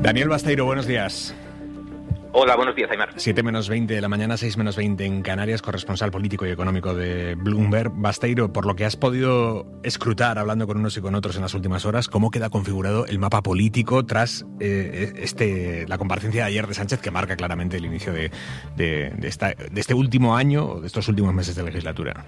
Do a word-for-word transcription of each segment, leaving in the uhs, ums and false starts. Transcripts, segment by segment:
Daniel Basteiro, buenos días. Hola, buenos días, Aymar. siete menos veinte de la mañana, seis menos veinte en Canarias, corresponsal político y económico de Bloomberg. Basteiro, por lo que has podido escrutar hablando con unos y con otros en las últimas horas, ¿cómo queda configurado el mapa político tras eh, este la comparecencia de ayer de Sánchez, que marca claramente el inicio de, de, de, esta, de este último año o de estos últimos meses de legislatura?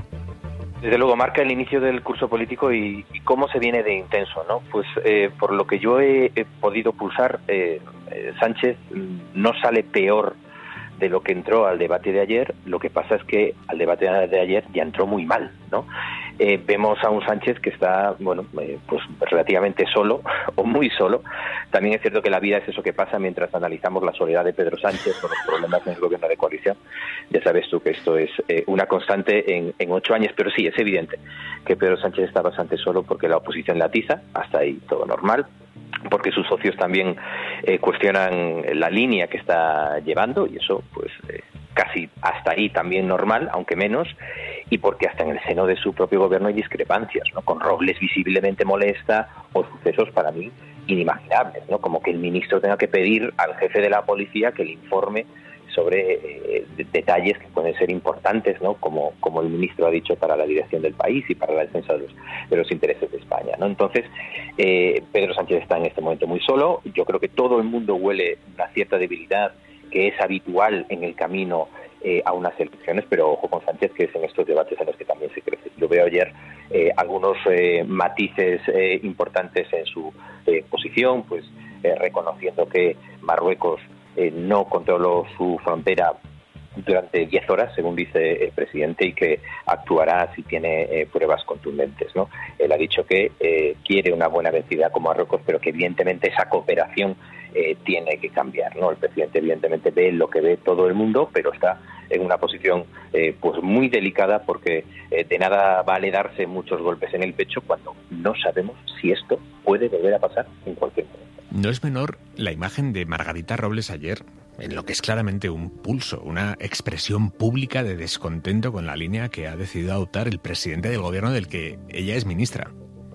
Desde luego, marca el inicio del curso político y, y cómo se viene de intenso, ¿no? Pues eh, por lo que yo he, he podido pulsar, eh, eh, Sánchez no sale peor de lo que entró al debate de ayer. Lo que pasa es que al debate de ayer ya entró muy mal, ¿no? Eh, vemos a un Sánchez que está, bueno, eh, pues relativamente solo, o muy solo. También es cierto que la vida es eso que pasa mientras analizamos la soledad de Pedro Sánchez o los problemas en el gobierno de coalición. Ya sabes tú que esto es eh, una constante en, en ocho años, pero sí, es evidente que Pedro Sánchez está bastante solo porque la oposición le atiza, hasta ahí todo normal, porque sus socios también eh, cuestionan la línea que está llevando, y eso pues eh, casi hasta ahí también normal, aunque menos, y porque hasta en el seno de su propio gobierno hay discrepancias, ¿no? Con Robles visiblemente molesta o sucesos para mí inimaginables, ¿no? Como que el ministro tenga que pedir al jefe de la policía que le informe sobre eh, detalles que pueden ser importantes, ¿no? Como, como el ministro ha dicho, para la dirección del país y para la defensa de los, de los intereses de España, ¿no? Entonces, eh, Pedro Sánchez está en este momento muy solo. Yo creo que todo el mundo huele una cierta debilidad que es habitual en el camino eh, a unas elecciones, pero ojo con Sánchez, que es en estos debates en los que también se crece. Yo veo ayer eh, algunos eh, matices eh, importantes en su eh, posición, pues eh, reconociendo que Marruecos Eh, no controló su frontera durante diez horas, según dice el presidente, y que actuará si tiene eh, pruebas contundentes, ¿no? Él ha dicho que eh, quiere una buena vencida con Marruecos, pero que evidentemente esa cooperación eh, tiene que cambiar, ¿no? El presidente evidentemente ve lo que ve todo el mundo, pero está en una posición eh, pues muy delicada, porque eh, de nada vale darse muchos golpes en el pecho cuando no sabemos si esto puede volver a pasar en cualquier momento. No es menor la imagen de Margarita Robles ayer, en lo que es claramente un pulso, una expresión pública de descontento con la línea que ha decidido adoptar el presidente del gobierno del que ella es ministra.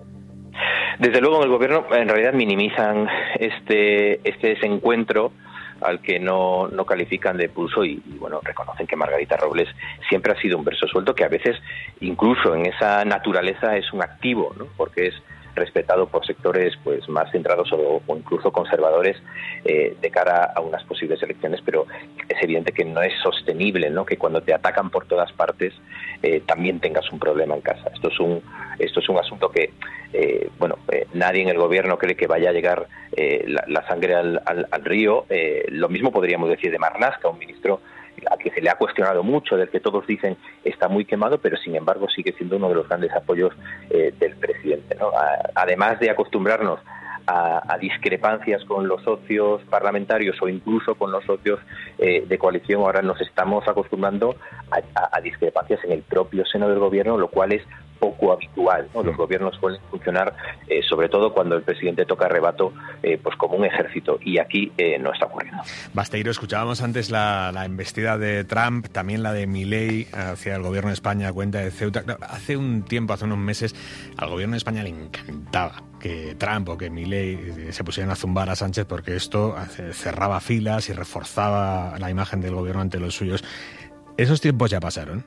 Desde luego en el gobierno en realidad minimizan este, este desencuentro al que no, no califican de pulso y, y bueno, reconocen que Margarita Robles siempre ha sido un verso suelto, que a veces incluso en esa naturaleza es un activo, ¿no? Porque es respetado por sectores pues más centrados o, o incluso conservadores eh, de cara a unas posibles elecciones, pero es evidente que no es sostenible, ¿no? Que cuando te atacan por todas partes eh, también tengas un problema en casa. Esto es un esto es un asunto que eh, bueno eh, nadie en el gobierno cree que vaya a llegar eh, la, la sangre al, al, al río. Eh, lo mismo podríamos decir de Marlaska, un ministro al que se le ha cuestionado mucho, del que todos dicen está muy quemado, pero sin embargo sigue siendo uno de los grandes apoyos eh, del presidente, ¿no? A, además de acostumbrarnos a, a discrepancias con los socios parlamentarios o incluso con los socios eh, de coalición, ahora nos estamos acostumbrando a, a, a discrepancias en el propio seno del gobierno, lo cual es poco habitual, ¿no? Los gobiernos suelen funcionar eh, sobre todo cuando el presidente toca rebato eh, pues como un ejército, y aquí eh, no está ocurriendo. Basteiro, escuchábamos antes la, la embestida de Trump, también la de Milei hacia el gobierno de España a cuenta de Ceuta. Hace un tiempo, hace unos meses, al gobierno de España le encantaba que Trump o que Milei se pusieran a zumbar a Sánchez, porque esto cerraba filas y reforzaba la imagen del gobierno ante los suyos. ¿Esos tiempos ya pasaron?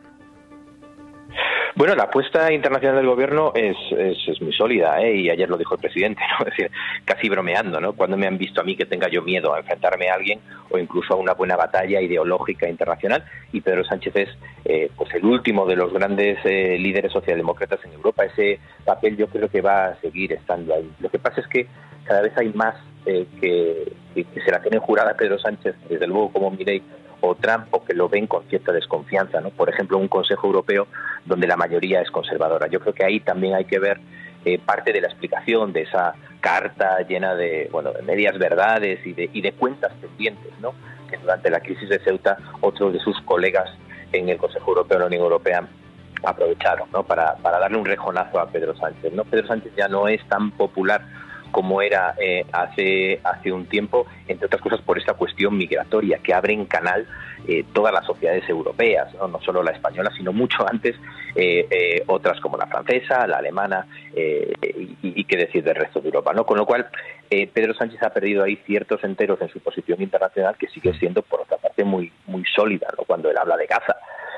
Bueno, la apuesta internacional del gobierno es, es, es muy sólida, ¿eh? Y ayer lo dijo el presidente, ¿no? Es decir, casi bromeando, ¿no? Cuando me han visto a mí que tenga yo miedo a enfrentarme a alguien o incluso a una buena batalla ideológica internacional. Y Pedro Sánchez es eh, pues el último de los grandes eh, líderes socialdemócratas en Europa. Ese papel yo creo que va a seguir estando ahí. Lo que pasa es que cada vez hay más eh, que, que, que se la tienen jurada a Pedro Sánchez, desde luego como Milei o Trump, o que lo ven con cierta desconfianza, ¿no? Por ejemplo, un Consejo Europeo donde la mayoría es conservadora. Yo creo que ahí también hay que ver eh, parte de la explicación de esa carta llena de, bueno, de medias verdades y de, y de cuentas pendientes, ¿no? Que durante la crisis de Ceuta otros de sus colegas en el Consejo Europeo de la Unión Europea aprovecharon, ¿no? Para, para darle un rejonazo a Pedro Sánchez, ¿no? Pedro Sánchez ya no es tan popular como era eh, hace hace un tiempo, entre otras cosas por esta cuestión migratoria que abre en canal eh, todas las sociedades europeas, ¿no? No solo la española, sino mucho antes eh, eh, otras como la francesa, la alemana eh, y, y qué decir del resto de Europa, ¿no? Con lo cual eh, Pedro Sánchez ha perdido ahí ciertos enteros en su posición internacional que sigue siendo por otra parte muy muy sólida, ¿no? Cuando él habla de Gaza,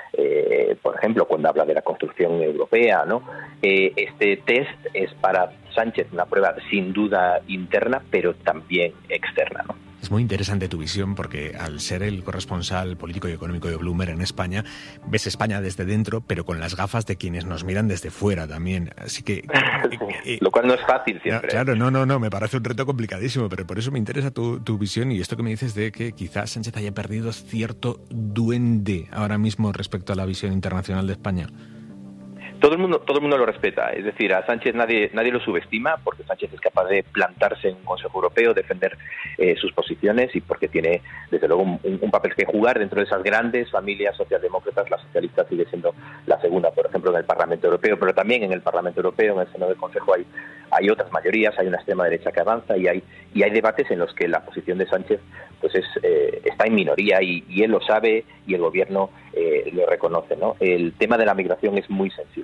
Eh, por ejemplo, cuando habla de la construcción europea, ¿no? Eh, este test es para Sánchez una prueba sin duda interna, pero también externa, ¿no? Es muy interesante tu visión porque al ser el corresponsal político y económico de Bloomberg en España, ves España desde dentro, pero con las gafas de quienes nos miran desde fuera también. Así que... Sí, lo cual no es fácil siempre. Claro, no, no, no, me parece un reto complicadísimo, pero por eso me interesa tu, tu visión y esto que me dices de que quizás Sánchez haya perdido cierto duende ahora mismo respecto a la visión internacional de España. Todo el mundo, todo el mundo lo respeta, es decir, a Sánchez nadie, nadie lo subestima porque Sánchez es capaz de plantarse en un Consejo Europeo, defender eh, sus posiciones y porque tiene, desde luego, un, un papel que jugar dentro de esas grandes familias socialdemócratas. La socialista sigue siendo la segunda, por ejemplo, en el Parlamento Europeo, pero también en el Parlamento Europeo, en el seno del Consejo, hay, hay otras mayorías, hay una extrema derecha que avanza y hay, y hay debates en los que la posición de Sánchez pues es, eh, está en minoría y, y él lo sabe y el Gobierno eh, lo reconoce, ¿no? El tema de la migración es muy sensible.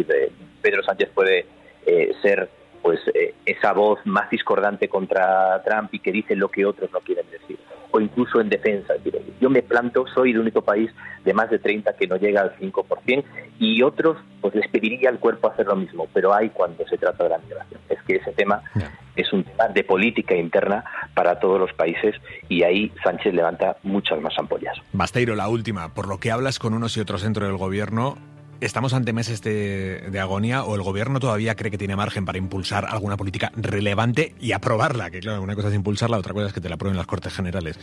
Pedro Sánchez puede eh, ser pues eh, esa voz más discordante contra Trump y que dice lo que otros no quieren decir, o incluso en defensa. Es decir, yo me planto, soy el único país de más de treinta que no llega al cinco por ciento y otros pues les pediría al cuerpo hacer lo mismo, pero hay cuando se trata de la migración. Es que ese tema yeah. es un tema de política interna para todos los países y ahí Sánchez levanta muchas más ampollas. Basteiro, la última, por lo que hablas con unos y otros dentro del Gobierno, ¿estamos ante meses de, de agonía o el Gobierno todavía cree que tiene margen para impulsar alguna política relevante y aprobarla? Que claro, una cosa es impulsarla, otra cosa es que te la aprueben las Cortes Generales.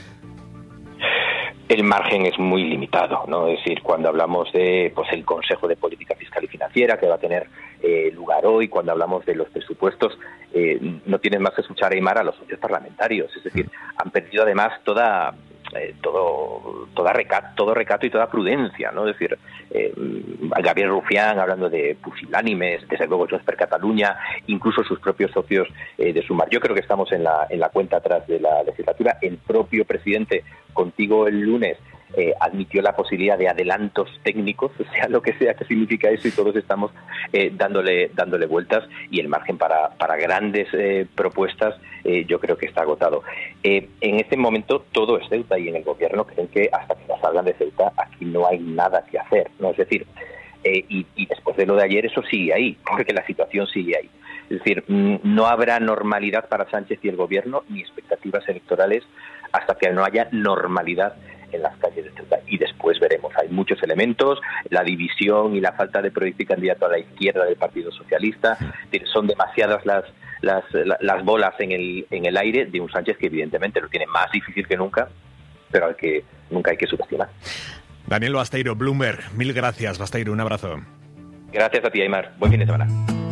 El margen es muy limitado, ¿no? Es decir, cuando hablamos de pues el Consejo de Política Fiscal y Financiera que va a tener eh, lugar hoy, cuando hablamos de los presupuestos, eh, no tienen más que escuchar a Aimar a los socios parlamentarios. Es decir, han perdido además toda... Eh, todo toda recato, todo recato y toda prudencia, ¿no? Es decir, eh, Gabriel Rufián hablando de pusilánimes, desde luego Junts per Catalunya, incluso sus propios socios eh, de Sumar. Yo creo que estamos en la en la cuenta atrás de la legislatura. El propio presidente, contigo el lunes, eh, admitió la posibilidad de adelantos técnicos, sea lo que sea que significa eso, y todos estamos eh, dándole dándole vueltas, y el margen para, para grandes eh, propuestas eh, yo creo que está agotado. Eh, en este momento todo es Ceuta y en el Gobierno creen que hasta que no salgan de Ceuta aquí no hay nada que hacer, ¿no? Es decir, eh, y, y después de lo de ayer eso sigue ahí, porque la situación sigue ahí. Es decir, no habrá normalidad para Sánchez y el Gobierno ni expectativas electorales hasta que no haya normalidad en las calles de Ceuta, y después veremos. Hay muchos elementos, la división y la falta de proyecto y candidato a la izquierda del Partido Socialista. Son demasiadas las las, las bolas en el en el aire de un Sánchez que evidentemente lo tiene más difícil que nunca, pero al que nunca hay que subestimar. Daniel Basteiro, Bloomberg, mil gracias, Basteiro, un abrazo. Gracias a ti, Aimar. Buen fin de semana.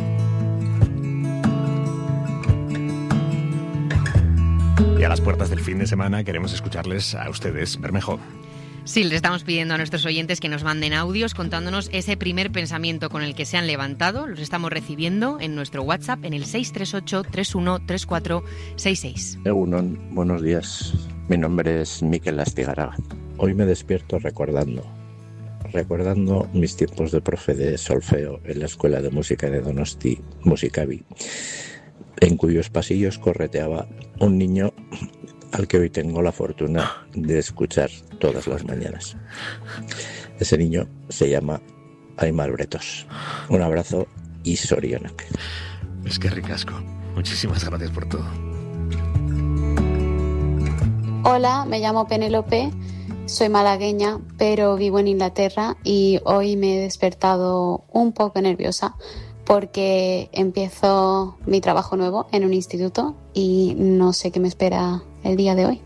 Y a las puertas del fin de semana queremos escucharles a ustedes, Bermejo. Sí, les estamos pidiendo a nuestros oyentes que nos manden audios contándonos ese primer pensamiento con el que se han levantado. Los estamos recibiendo en nuestro WhatsApp en el seis tres ocho, tres uno tres cuatro seis seis. Egunon, buenos días. Mi nombre es Mikel Astigarraga. Hoy me despierto recordando, recordando mis tiempos de profe de solfeo en la Escuela de Música de Donosti, Musicavi, en cuyos pasillos correteaba un niño al que hoy tengo la fortuna de escuchar todas las mañanas. Ese niño se llama Aimar Bretos. Un abrazo y sorionak. Es que ricasco. Muchísimas gracias por todo. Hola, me llamo Penélope, soy malagueña, pero vivo en Inglaterra y hoy me he despertado un poco nerviosa porque empiezo mi trabajo nuevo en un instituto y no sé qué me espera el día de hoy.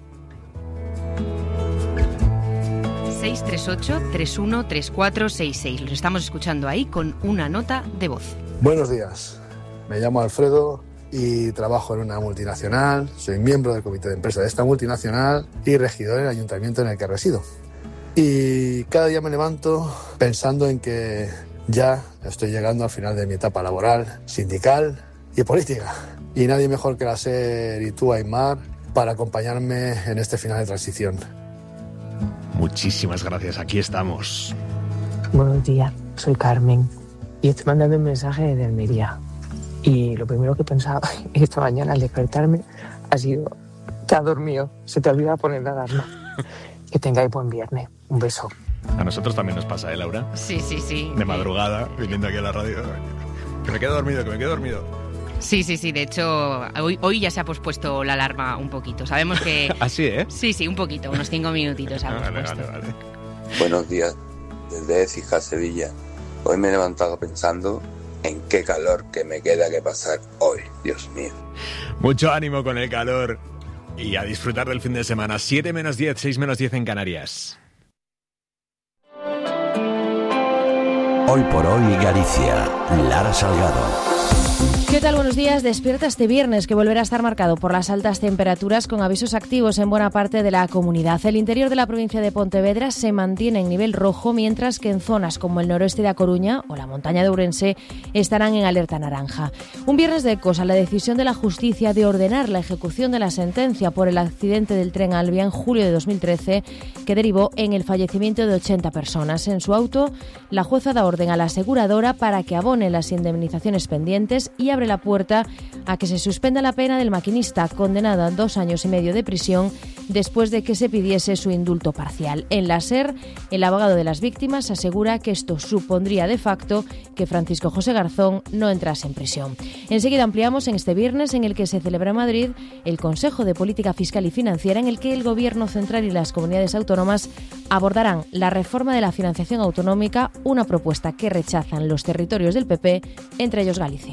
seis tres ocho, tres uno tres cuatro seis seis. Los estamos escuchando ahí con una nota de voz. Buenos días, me llamo Alfredo y trabajo en una multinacional, soy miembro del comité de empresa de esta multinacional y regidor en el ayuntamiento en el que resido. Y cada día me levanto pensando en que ya estoy llegando al final de mi etapa laboral, sindical y política. y nadie mejor que la SER y tú, Aymar, para acompañarme en este final de transición. Muchísimas gracias, aquí estamos. Buenos días, soy Carmen y estoy mandando un mensaje desde Almería. Y lo primero que pensaba esta mañana al despertarme ha sido: te has dormido, se te olvida poner la alarma. Que tengáis buen viernes. Un beso. A nosotros también nos pasa, ¿eh, Laura? Sí, sí, sí. De madrugada, viniendo aquí a la radio. Que me quedo dormido, que me quedo dormido. Sí, sí, sí. De hecho, hoy, hoy ya se ha pospuesto la alarma un poquito. Sabemos que... ¿Así, eh? Sí, sí, un poquito. Unos cinco minutitos hemos vale, puesto. vale, vale. Buenos días, desde Écija, Sevilla. Hoy me he levantado pensando en qué calor que me queda que pasar hoy, Dios mío. Mucho ánimo con el calor y a disfrutar del fin de semana. siete menos diez, seis menos diez en Canarias. Hoy por hoy Galicia, Lara Salgado. ¿Qué tal? Buenos días. Despierta este viernes, que volverá a estar marcado por las altas temperaturas con avisos activos en buena parte de la comunidad. El interior de la provincia de Pontevedra se mantiene en nivel rojo, mientras que en zonas como el noroeste de A Coruña o la montaña de Ourense estarán en alerta naranja. Un viernes de ecos a la decisión de la justicia de ordenar la ejecución de la sentencia por el accidente del tren Alvia en julio de dos mil trece, que derivó en el fallecimiento de ochenta personas. En su auto, la jueza da orden a la aseguradora para que abone las indemnizaciones pendientes y abre la puerta a que se suspenda la pena del maquinista, condenado a dos años y medio de prisión después de que se pidiese su indulto parcial. En la SER, el abogado de las víctimas asegura que esto supondría de facto que Francisco José Garzón no entrase en prisión. Enseguida ampliamos en este viernes, en el que se celebra en Madrid el Consejo de Política Fiscal y Financiera, en el que el Gobierno central y las comunidades autónomas abordarán la reforma de la financiación autonómica, una propuesta que rechazan los territorios del P P, entre ellos Galicia.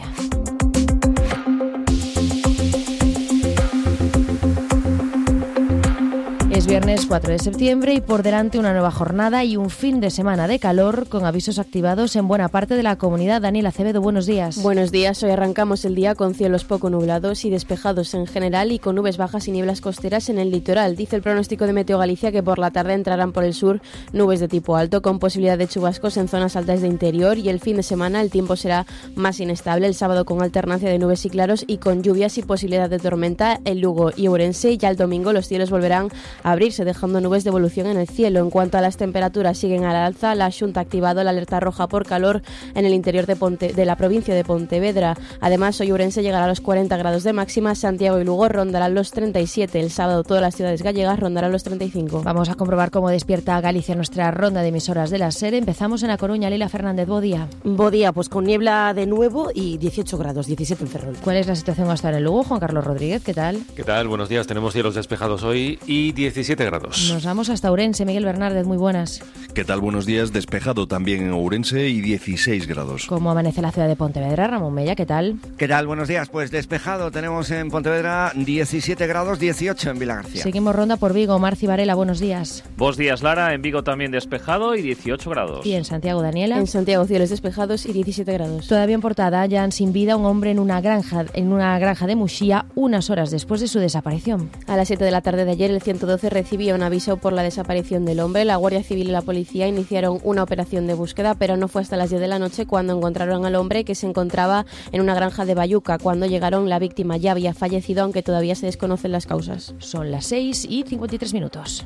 Es viernes cuatro de septiembre y por delante una nueva jornada y un fin de semana de calor con avisos activados en buena parte de la comunidad. Daniel Acevedo, buenos días. Buenos días. Hoy arrancamos el día con cielos poco nublados y despejados en general y con nubes bajas y nieblas costeras en el litoral. Dice el pronóstico de Meteo Galicia que por la tarde entrarán por el sur nubes de tipo alto con posibilidad de chubascos en zonas altas de interior, y el fin de semana el tiempo será más inestable. El sábado con alternancia de nubes y claros y con lluvias y posibilidad de tormenta en Lugo y Ourense. Ya el domingo los cielos volverán a abrirse, dejando nubes de evolución en el cielo. En cuanto a las temperaturas, siguen a la alza. La Xunta ha activado la alerta roja por calor en el interior de, Ponte, de la provincia de Pontevedra. Además, hoy Ourense llegará a los cuarenta grados de máxima, Santiago y Lugo rondarán los treinta y siete. El sábado todas las ciudades gallegas rondarán los treinta y cinco. Vamos a comprobar cómo despierta Galicia nuestra ronda de emisoras de la SER. Empezamos en A Coruña. Lila Fernández, Bodía. Bodía, pues con niebla de nuevo y dieciocho grados, diecisiete en Ferrol. ¿Cuál es la situación hasta en el Lugo? Juan Carlos Rodríguez, ¿qué tal? ¿Qué tal? Buenos días. Tenemos cielos despejados hoy y diecisiete grados. Nos vamos hasta Ourense. Miguel Bernárdez, muy buenas. ¿Qué tal? Buenos días. Despejado también en Ourense y dieciséis grados. ¿Cómo amanece la ciudad de Pontevedra? Ramón Mella, ¿qué tal? ¿Qué tal? Buenos días. Pues despejado. Tenemos en Pontevedra diecisiete grados, dieciocho en Vilagarcía. Seguimos ronda por Vigo. Marci Varela, buenos días. Buenos días, Lara. En Vigo también despejado y dieciocho grados. Y en Santiago, Daniela. En Santiago cielos despejados y diecisiete grados. Todavía en Portada hallan sin vida un hombre en una granja en una granja de Muxía unas horas después de su desaparición. A las siete de la tarde de ayer el ciento doce recibía un aviso por la desaparición del hombre. La Guardia Civil y la policía iniciaron una operación de búsqueda, pero no fue hasta las diez de la noche cuando encontraron al hombre, que se encontraba en una granja de Bayuca. Cuando llegaron, la víctima ya había fallecido, aunque todavía se desconocen las causas. Son las seis y cincuenta y tres minutos.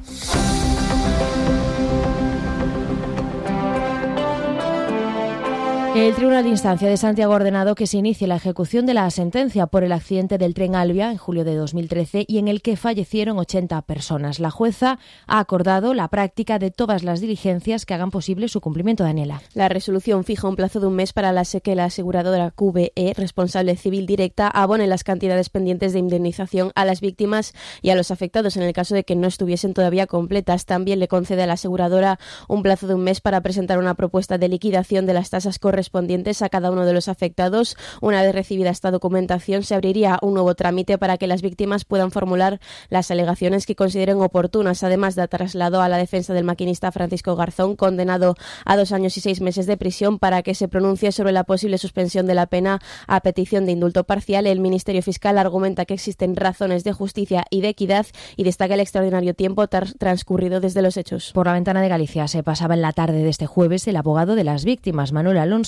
El Tribunal de Instancia de Santiago ha ordenado que se inicie la ejecución de la sentencia por el accidente del tren Alvia en julio de dos mil trece y en el que fallecieron ochenta personas. La jueza ha acordado la práctica de todas las diligencias que hagan posible su cumplimiento, Daniela. La resolución fija un plazo de un mes para la que la aseguradora Q B E, responsable civil directa, abone las cantidades pendientes de indemnización a las víctimas y a los afectados en el caso de que no estuviesen todavía completas. También le concede a la aseguradora un plazo de un mes para presentar una propuesta de liquidación de las tasas correspondientes correspondientes a cada uno de los afectados. Una vez recibida esta documentación, se abriría un nuevo trámite para que las víctimas puedan formular las alegaciones que consideren oportunas. Además, da traslado a la defensa del maquinista Francisco Garzón, condenado a dos años y seis meses de prisión, para que se pronuncie sobre la posible suspensión de la pena a petición de indulto parcial. El Ministerio Fiscal argumenta que existen razones de justicia y de equidad y destaca el extraordinario tiempo tar- transcurrido desde los hechos. Por la ventana de Galicia se pasaba en la tarde de este jueves el abogado de las víctimas, Manuel Alonso,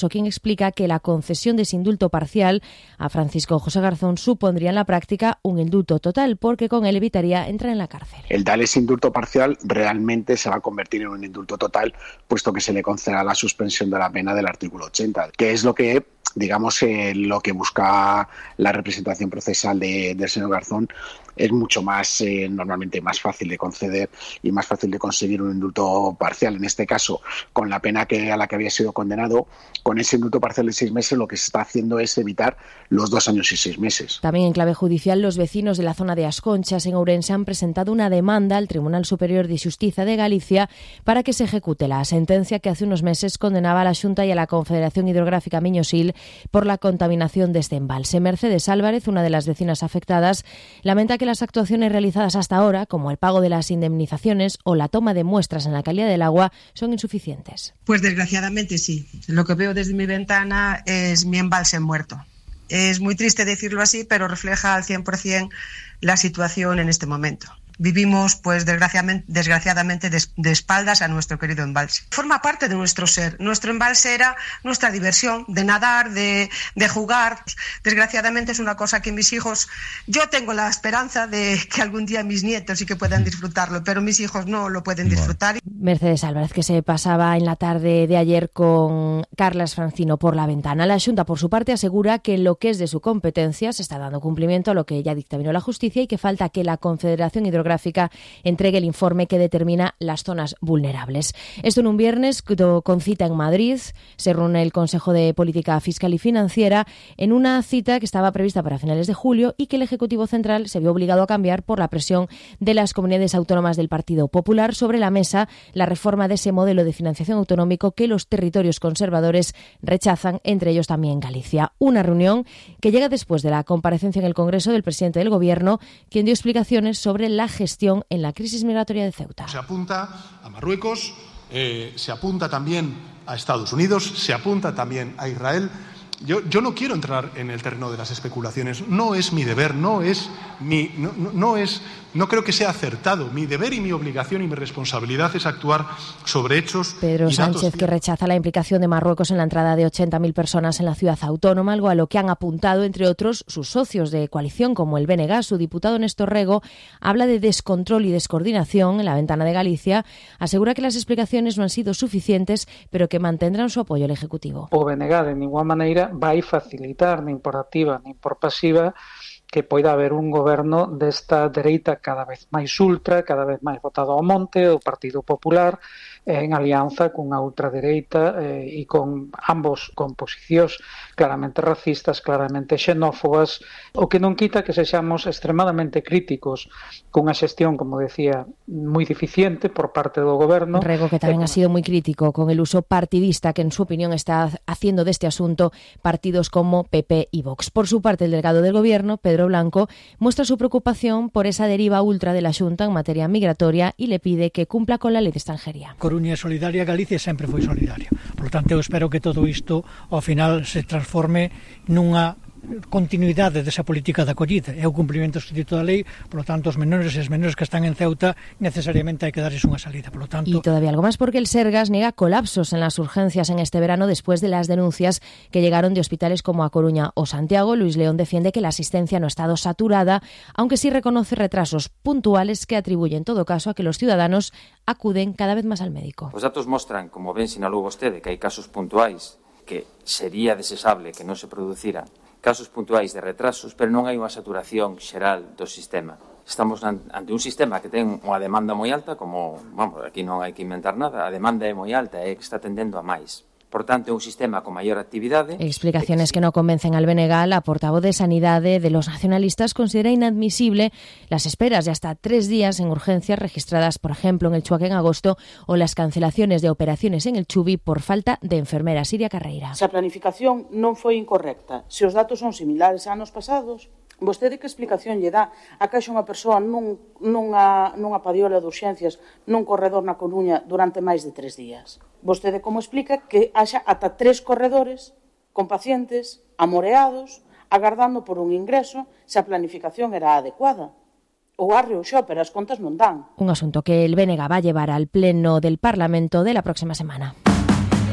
Alonso, quien explica que la concesión de ese indulto parcial a Francisco José Garzón supondría en la práctica un indulto total, porque con él evitaría entrar en la cárcel. El dar ese indulto parcial realmente se va a convertir en un indulto total, puesto que se le concederá la suspensión de la pena del artículo ochenta, que es lo que digamos, eh, lo que busca la representación procesal de, del señor Garzón. Es mucho más, eh, normalmente más fácil de conceder y más fácil de conseguir un indulto parcial. En este caso, con la pena que a la que había sido condenado, con ese indulto parcial de seis meses, lo que se está haciendo es evitar los dos años y seis meses. También en clave judicial, los vecinos de la zona de As Conchas, en Ourense, han presentado una demanda al Tribunal Superior de Xustiza de Galicia para que se ejecute la sentencia que hace unos meses condenaba a la Xunta y a la Confederación Hidrográfica Miño-Sil por la contaminación de este embalse. Mercedes Álvarez, una de las vecinas afectadas, lamenta que las actuaciones realizadas hasta ahora, como el pago de las indemnizaciones o la toma de muestras en la calidad del agua, son insuficientes. Pues desgraciadamente sí. Lo que veo desde mi ventana es mi embalse muerto. Es muy triste decirlo así, pero refleja al cien por ciento la situación en este momento. Vivimos, pues, desgraciadamente, desgraciadamente de, de espaldas a nuestro querido embalse. Forma parte de nuestro ser. Nuestro embalse era nuestra diversión, de nadar, de, de jugar. Desgraciadamente es una cosa que mis hijos... Yo tengo la esperanza de que algún día mis nietos sí que puedan disfrutarlo, pero mis hijos no lo pueden disfrutar. Mercedes Álvarez, que se pasaba en la tarde de ayer con Carlas Francino por la ventana. La Xunta, por su parte, asegura que en lo que es de su competencia se está dando cumplimiento a lo que ya dictaminó la justicia y que falta que la Confederación Hidrográfica entregue el informe que determina las zonas vulnerables. Esto en un viernes con cita en Madrid. Se reúne el Consejo de Política Fiscal y Financiera en una cita que estaba prevista para finales de julio y que el Ejecutivo Central se vio obligado a cambiar por la presión de las comunidades autónomas del Partido Popular. Sobre la mesa, la reforma de ese modelo de financiación autonómico que los territorios conservadores rechazan, entre ellos también Galicia. Una reunión que llega después de la comparecencia en el Congreso del presidente del Gobierno, quien dio explicaciones sobre la gestión en la crisis migratoria de Ceuta. Se apunta a Marruecos, eh, se apunta también a Estados Unidos, se apunta también a Israel. Yo, yo no quiero entrar en el terreno de las especulaciones. No es mi deber, no es mi, no, no, no es, no creo que sea acertado. Mi deber y mi obligación y mi responsabilidad es actuar sobre hechos. Pedro y datos. Sánchez, que rechaza la implicación de Marruecos en la entrada de ochenta mil personas en la ciudad autónoma, algo a lo que han apuntado, entre otros, sus socios de coalición, como el B N G. Su diputado Néstor Rego habla de descontrol y descoordinación en la ventana de Galicia. Asegura que las explicaciones no han sido suficientes, pero que mantendrán su apoyo al Ejecutivo. O B N G, de ninguna maneira, vai facilitar, nin por activa nin por pasiva, que poida haber un goberno desta dereita cada vez máis ultra, cada vez máis votado ao monte, o Partido Popular, en alianza cunha ultradereita eh, e con ambos con posicións claramente racistas, claramente xenófobas, o que non quita que sexamos extremadamente críticos cunha xestión, como decía, moi deficiente por parte do goberno. Rego, que tamén ha sido moi crítico con el uso partidista que, en su opinión, está haciendo de este asunto partidos como P P y Vox. Por su parte, el delegado del Gobierno, Pedro Blanco, muestra su preocupación por esa deriva ultra de la Xunta en materia migratoria y le pide que cumpla con la ley de extranjería. Coruña é solidaria, Galicia sempre foi solidaria. Por lo tanto, eu espero que todo isto ao final se transforme nunha continuidade desa política de acollida. É o cumprimento estricto da lei, por lo tanto, os menores e as menores que están en Ceuta necesariamente hai que darles unha salida. Por lo tanto... Y todavía algo más, porque el Sergas niega colapsos en las urgencias en este verano después de las denuncias que llegaron de hospitales como A Coruña o Santiago. Luis León defiende que la asistencia no ha estado saturada, aunque sí reconoce retrasos puntuales que atribuye en todo caso a que los ciudadanos acuden cada vez más al médico. Os datos mostran, como ben sinalou vostede, que hai casos puntuais que sería desexable que non se produciran, casos puntuais de retrasos, pero non hai unha saturación xeral do sistema. Estamos ante un sistema que ten unha demanda moi alta, como, vamos, aquí non hai que inventar nada, a demanda é moi alta e que está tendendo a máis. Por tanto, é un sistema con maior actividade. Explicaciones que no convencen al B N G. La portavoz de Sanidade de los nacionalistas considera inadmisible las esperas de hasta tres días en urgencias registradas, por ejemplo, en el Chuac en agosto, o las cancelaciones de operaciones en el Chubi por falta de enfermeras. Siria Carreira. Se a planificación non foi incorrecta, se os datos son similares a anos pasados, vostede que explicación lle dá a que xa unha persoa nun, nunha, nunha padiola de urxencias nun corredor na Coruña durante máis de tres días? Vostede como explica que haxa ata tres corredores con pacientes amoreados, agardando por un ingreso, se a planificación era adecuada? O arreo xo, pero as contas non dan. Un asunto que el B N G va a llevar al Pleno del Parlamento de la próxima semana.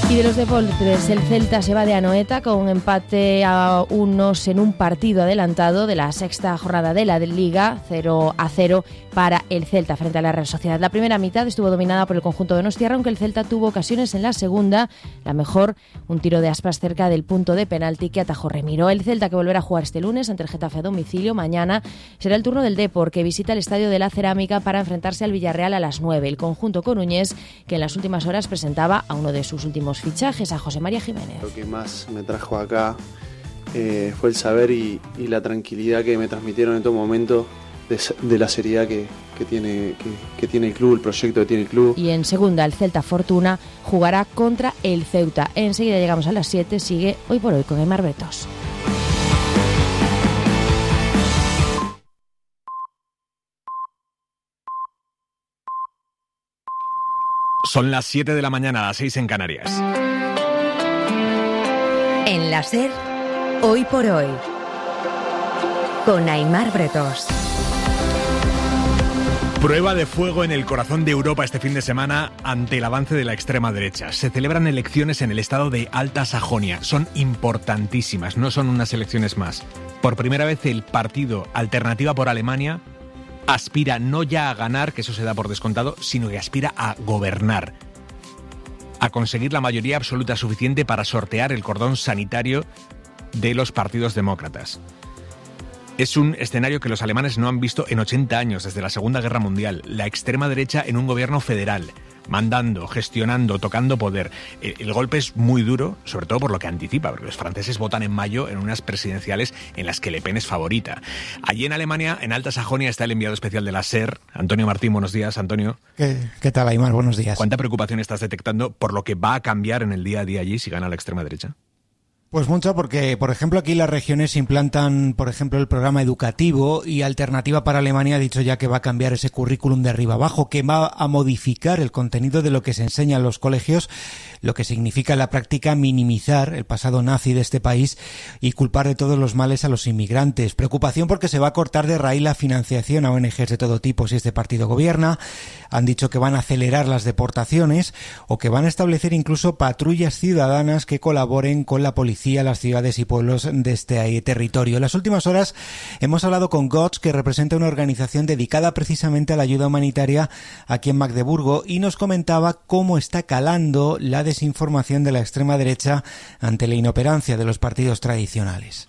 Y de los deportes, el Celta se va de Anoeta con un empate a unos en un partido adelantado de la sexta jornada de la Liga, cero a cero para el Celta frente a la Real Sociedad. La primera mitad estuvo dominada por el conjunto de donostiarra, aunque el Celta tuvo ocasiones en la segunda. La mejor, un tiro de Aspas cerca del punto de penalti que atajó Remiro. El Celta, que volverá a jugar este lunes ante el Getafe a domicilio. Mañana será el turno del Depor, que visita el Estadio de la Cerámica para enfrentarse al Villarreal a las nueve. El conjunto coruñés, que en las últimas horas presentaba a uno de sus últimos fichajes, a José María Jiménez. Lo que más me trajo acá eh, fue el saber y, y la tranquilidad que me transmitieron en todo momento de, de la seriedad que, que, tiene, que, que tiene el club, el proyecto que tiene el club. Y en segunda, el Celta Fortuna jugará contra el Ceuta. Enseguida llegamos a las siete, sigue Hoy por Hoy con Aimar Bretos. Son las siete de la mañana, a las seis en Canarias. En la SER, Hoy por Hoy, con Aimar Bretos. Prueba de fuego en el corazón de Europa este fin de semana ante el avance de la extrema derecha. Se celebran elecciones en el estado de Alta Sajonia. Son importantísimas, no son unas elecciones más. Por primera vez el partido Alternativa por Alemania aspira no ya a ganar, que eso se da por descontado, sino que aspira a gobernar, a conseguir la mayoría absoluta suficiente para sortear el cordón sanitario de los partidos demócratas. Es un escenario que los alemanes no han visto en ochenta años, desde la Segunda Guerra Mundial. La extrema derecha en un gobierno federal, mandando, gestionando, tocando poder. El, el golpe es muy duro, sobre todo por lo que anticipa, porque los franceses votan en mayo en unas presidenciales en las que Le Pen es favorita. Allí en Alemania, en Alta Sajonia, está el enviado especial de la SER, Antonio Martín. Buenos días, Antonio. ¿Qué, qué tal, Aimar? Buenos días. ¿Cuánta preocupación estás detectando por lo que va a cambiar en el día a día allí si gana la extrema derecha? Pues mucho, porque, por ejemplo, aquí las regiones implantan, por ejemplo, el programa educativo, y Alternativa para Alemania ha dicho ya que va a cambiar ese currículum de arriba abajo, que va a modificar el contenido de lo que se enseña en los colegios, lo que significa en la práctica minimizar el pasado nazi de este país y culpar de todos los males a los inmigrantes. Preocupación porque se va a cortar de raíz la financiación a O N Ges de todo tipo si este partido gobierna. Han dicho que van a acelerar las deportaciones o que van a establecer incluso patrullas ciudadanas que colaboren con la policía a las ciudades y pueblos de este territorio. En las últimas horas hemos hablado con Gotz, que representa una organización dedicada precisamente a la ayuda humanitaria aquí en Magdeburgo, y nos comentaba cómo está calando la desinformación de la extrema derecha ante la inoperancia de los partidos tradicionales.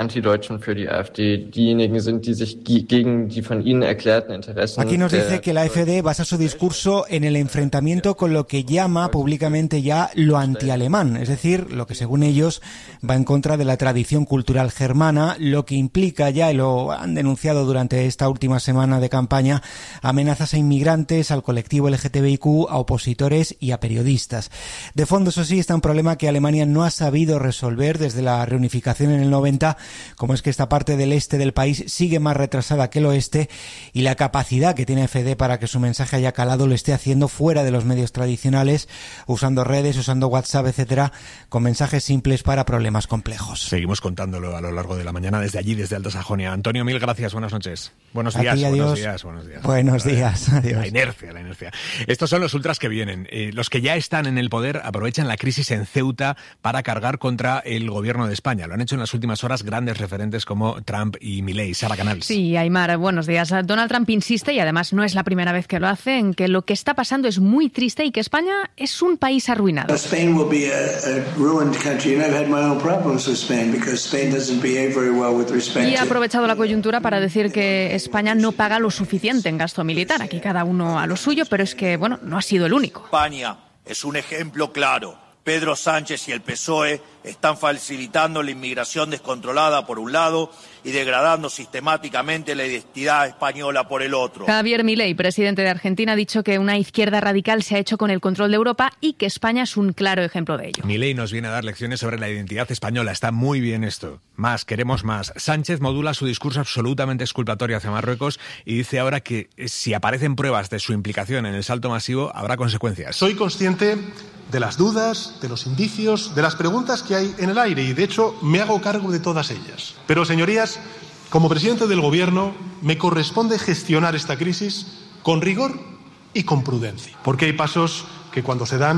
Aquí nos dice que la A F D basa su discurso en el enfrentamiento con lo que llama públicamente ya lo antialemán, es decir, lo que según ellos va en contra de la tradición cultural germana, lo que implica ya, y lo han denunciado durante esta última semana de campaña, amenazas a inmigrantes, al colectivo L G T B I Q, a opositores y a periodistas. De fondo, eso sí, está un problema que Alemania no ha sabido resolver desde la reunificación en el noventa, como es que esta parte del este del país sigue más retrasada que el oeste, y la capacidad que tiene F D para que su mensaje haya calado lo esté haciendo fuera de los medios tradicionales, usando redes, usando WhatsApp, etcétera, con mensajes simples para problemas complejos. Seguimos contándolo a lo largo de la mañana desde allí, desde Alta Sajonia. Antonio, mil gracias, buenas noches. Buenos días, ti, buenos días, buenos días. Buenos días, adiós. La inercia, la inercia. Estos son los ultras que vienen. Eh, los que ya están en el poder aprovechan la crisis en Ceuta para cargar contra el gobierno de España. Lo han hecho en las últimas horas grandes referentes como Trump y Milei. Sara Canals. Sí, Aimar, buenos días. Donald Trump insiste, y además no es la primera vez que lo hace, en que lo que está pasando es muy triste y que España es un país arruinado. Spain will be a, a ruined country, and I've had my own problems with Spain because Spain doesn't behave very well with respect. Y ha aprovechado la coyuntura para decir que España no paga lo suficiente en gasto militar. Aquí cada uno a lo suyo, pero es que, bueno, no ha sido el único. España es un ejemplo claro. Pedro Sánchez y el P S O E están facilitando la inmigración descontrolada por un lado y degradando sistemáticamente la identidad española por el otro. Javier Milei, presidente de Argentina, ha dicho que una izquierda radical se ha hecho con el control de Europa y que España es un claro ejemplo de ello. Milei nos viene a dar lecciones sobre la identidad española. Está muy bien esto. Más, queremos más. Sánchez modula su discurso absolutamente exculpatorio hacia Marruecos y dice ahora que si aparecen pruebas de su implicación en el salto masivo, habrá consecuencias. Soy consciente de las dudas, de los indicios, de las preguntas que hay en el aire, y de hecho me hago cargo de todas ellas. Pero, señorías, como presidente del Gobierno me corresponde gestionar esta crisis con rigor y con prudencia, porque hay pasos que cuando se dan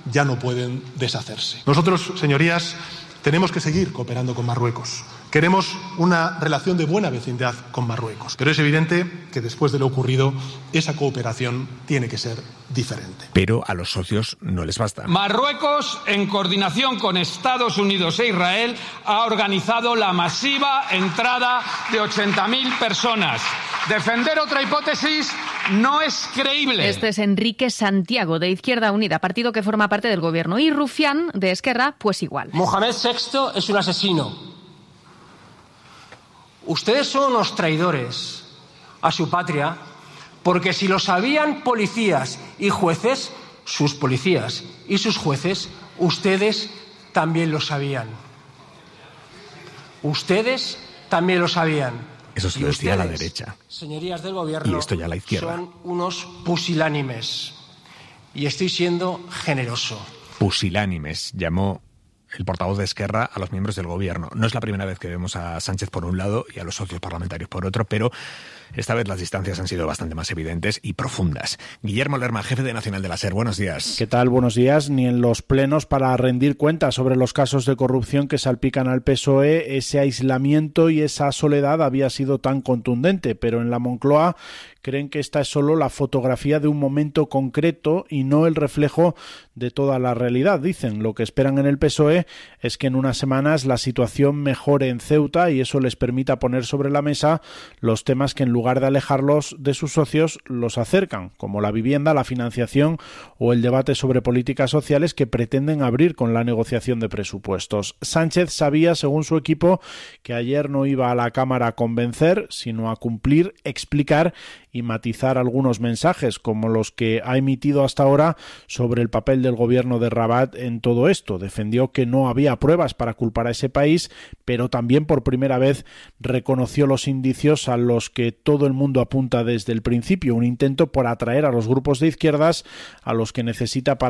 ya no pueden deshacerse. Nosotros, señorías, tenemos que seguir cooperando con Marruecos. Queremos una relación de buena vecindad con Marruecos, pero es evidente que después de lo ocurrido, esa cooperación tiene que ser diferente. Pero a los socios no les basta. Marruecos, en coordinación con Estados Unidos e Israel, ha organizado la masiva entrada de ochenta mil personas. Defender otra hipótesis no es creíble. Este es Enrique Santiago, de Izquierda Unida, partido que forma parte del gobierno. Y Rufián, de Esquerra, pues igual. Mohamed sexto es un asesino. Ustedes son unos traidores a su patria, porque si lo sabían policías y jueces, sus policías y sus jueces, ustedes también lo sabían. Ustedes también lo sabían. Eso se lo decía a la derecha. Señorías del gobierno, y esto ya a la izquierda. Son unos pusilánimes. Y estoy siendo generoso. Pusilánimes, llamó el portavoz de Esquerra a los miembros del gobierno. No es la primera vez que vemos a Sánchez por un lado y a los socios parlamentarios por otro, pero esta vez las distancias han sido bastante más evidentes y profundas. Guillermo Lerma, jefe de Nacional de la SER, buenos días. ¿Qué tal? Buenos días. Ni en los plenos para rendir cuentas sobre los casos de corrupción que salpican al P S O E, ese aislamiento y esa soledad había sido tan contundente, pero en la Moncloa creen que esta es solo la fotografía de un momento concreto y no el reflejo de toda la realidad. Dicen, lo que esperan en el P S O E es que en unas semanas la situación mejore en Ceuta y eso les permita poner sobre la mesa los temas que en lugar de alejarlos de sus socios los acercan, como la vivienda, la financiación o el debate sobre políticas sociales que pretenden abrir con la negociación de presupuestos. Sánchez sabía, según su equipo, que ayer no iba a la Cámara a convencer, sino a cumplir, explicar y matizar algunos mensajes, como los que ha emitido hasta ahora sobre el papel del gobierno de Rabat en todo esto. Defendió que no había pruebas para culpar a ese país, pero también por primera vez reconoció los indicios a los que todo el mundo apunta desde el principio, un intento por atraer a los grupos de izquierdas a los que necesita para